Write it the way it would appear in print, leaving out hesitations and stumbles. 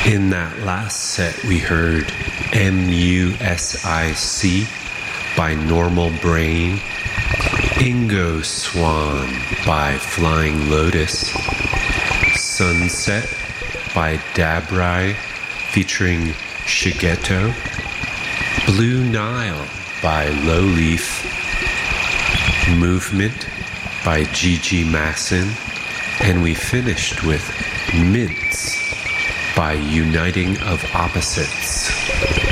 In that last set, we heard MUSIC by Normal Brain, Ingo Swan by Flying Lotus, Sunset by Dabrai featuring Shigeto, Blue Nile by Lowleaf, Movement by Gigi Masson, and we finished with Mints by Uniting of Opposites.